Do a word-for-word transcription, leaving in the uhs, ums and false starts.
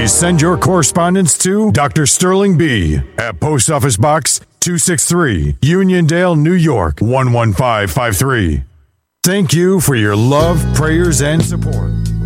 Please send your correspondence to Doctor Sterling B. at Post Office Box two sixty-three, Uniondale, New York one one five five three. Thank you for your love, prayers, and support.